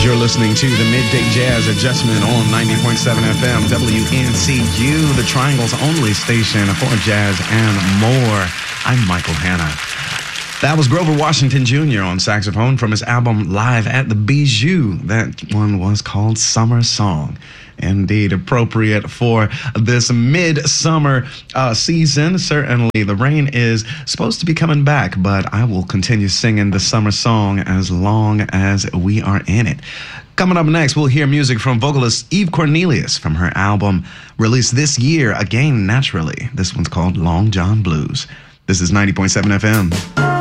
You're listening to the Midday Jazz Adjustment on 90.7 FM, WNCU, the Triangle's only station for jazz and more. I'm Michael Hanna. That was Grover Washington Jr. on saxophone from his album Live at the Bijou. That one was called Summer Song. Indeed, appropriate for this midsummer season. Certainly, the rain is supposed to be coming back, but I will continue singing the summer song as long as we are in it. Coming up next, we'll hear music from vocalist Eve Cornelius from her album released this year, Again Naturally. This one's called Long John Blues. This is 90.7 FM.